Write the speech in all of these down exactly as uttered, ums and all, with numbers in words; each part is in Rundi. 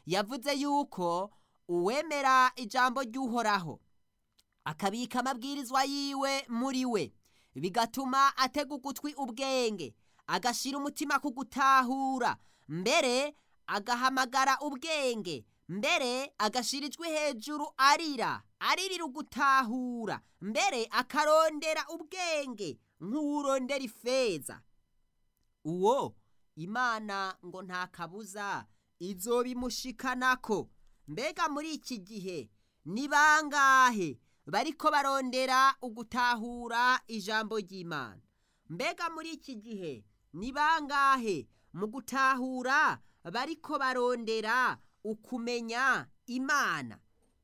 yavuze yuko uwemera ijambo ry'Uhoraho akabika amabwirizwa yiwe muri we, bigatuma atega ugutwi ubwenge, agashira umutima ku gutahura, mbere agahamagara ubwenge, mbere agashira ijwi hejuru arira aririra ugutahura, mbere akarondera ubwenge nk'uwurondera ifeza, uwo Imana ngo nta kabuza izobimushikanako. Mbega muri iki gihe ni bangahe bariko barondera ugutahura ijambo ry'Imana? Mbega muri iki gihe ni bangahe mu gutahura bariko barondera ukumenya Imana?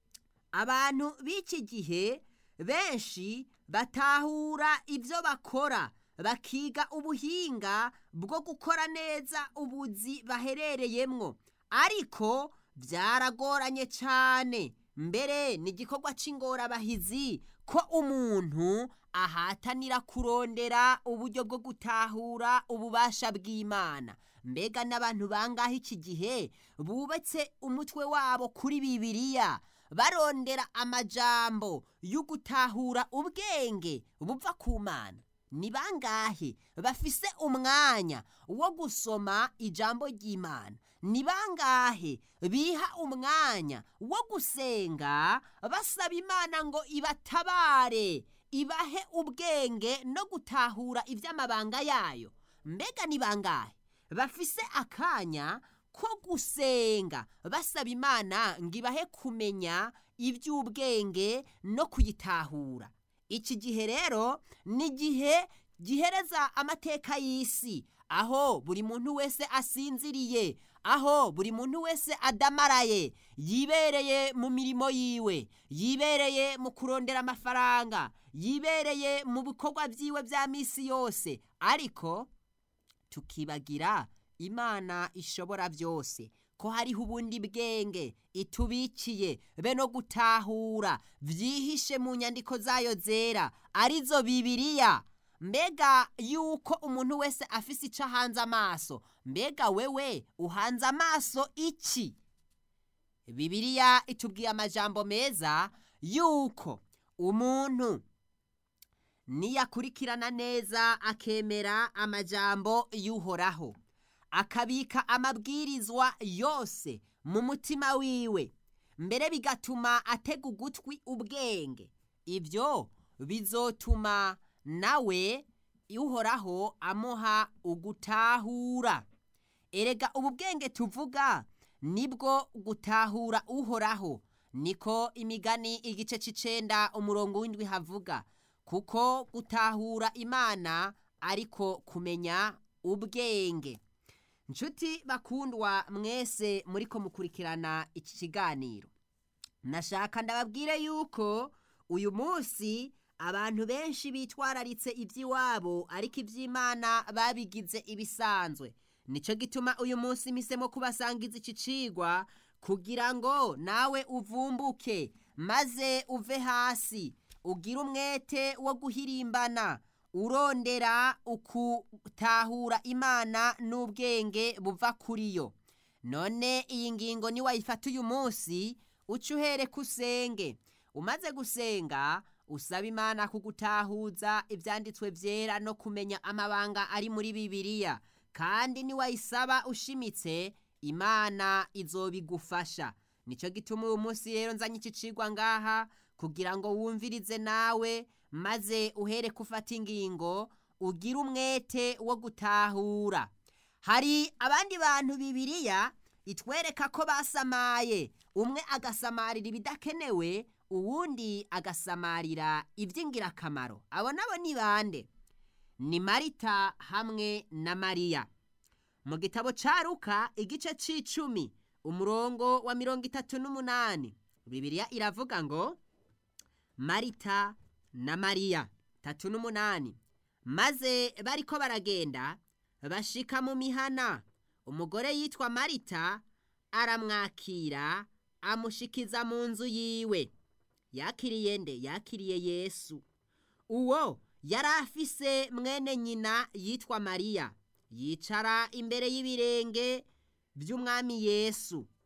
Abantu b'iki gihe benshi batahura ibyo bakora, bakiga ubuhinga bwo gukora neza ubuzi baherereyemwo, ariko byaragoranye cyane, mbere ni igikorwa c'ingorabahizi ko umuntu ahatanira kurondera uburyo bwo gutahura ububasha bw'Imana. Mbega n'abantu bangahe iki gihe bubatse umutwe wabo kuri Bibiliya, barondera amajambo y'ugutahura ubwenge buva ku Mana? Ni bangahe bafise umwanya wo gusoma ijambo ry'Imana? Ni bangahe biha umwanya wo gusenga basaba Imana ngo ibatabare, ibahe ubwenge no gutahura iby'amabanga yayo? Mbega ni bangahe bafise akanya ko gusenga basaba Imana ngo ibahe kumenya iby'ubwenge no kuyitahura? Iki gihe rero ni igihe gihereza amateka y'isi, aho buri muntu wese asinziriye, aho buri muntu wese adamaraye, yibereye mu mirimo yiwe, yibereye mu kurondera amafaranga, yibereye mu bikorwa byiwe bya misi yose, ariko tukibagira Imana ishobora byose, ko hariho ubundi bwenge itubikiye be no gutahura byihishe mu nyandiko zayo zera, arizo Bibiliya. Mbega yuko umuntu wese afise ico hanze amaso, mbega wewe uhanze amaso iki? Bibiliya itubwiye amajambo meza yuko umuntu niyakurikirana neza akemera amajambo y'Uhoraho, akabika amabwirizwa yose mu mutima wiwe, mbere bigatuma atega ugutwi ubwenge, ibyo bizotuma nawe Uhoraho amuha ugutahura. Erega ubu bwenge tuvuga nibwo gutahura Uhoraho, niko Imigani igice c'icenda umurongo w'indwi havuga, kuko gutahura Imana ariko kumenya ubwenge. Nshuti bakundwa mwese muriko mukurikirana iki kiganiro, nashaka ndababwire yuko uyu munsi abantu benshi bitwararitse iby'iwabo, ariko iby'Imana babigize ibisanzwe. Nico gituma uyu munsi misemo kubasangiza iki cigwa kugira ngo nawe uvumbuke, maze uve hasi, ugira umwete wo guhirimbana, urondera ukutahura Imana n'ubwenge buva kuri yo. None iyi ngingo ni wayifata uyu munsi, uca uhere kusenge. Umaze gusenga, usaba Imana kugutahuza ibyanditswe byera no kumenya amabanga ari muri Bibiliya, kandi ni wayisaba ushimitse, Imana izobigufasha. Nico gituma uyu munsi rero nzanye iki cigwa ngaha kugira ngo wumvirize nawe, maze uhere kufata ingingo, ugira umwete wo gutahura. Hari abandi bantu Bibiliya itwereka ko basamaye, umwe agasamarira ibidakenewe, uwundi agasamarira iby'ingirakamaro. Abo nabo ni bande? Ni Marita hamwe na Mariya. Mu gitabo ca Luka igice c'icumi umurongo wa mirongo itatu n'umunani, Bibiliya iravuga ngo Marita na Mariya tatu n'umunani, maze bariko baragenda bashika mu mihana, umugore yitwa Marita aramwakira amushikiza mu nzu yiwe. Yakiriye nde? Yakiriye Yesu. Uwo yari afise mwene nyina yitwa Mariya, yicara imbere y'ibirenge by'umwami Yesu,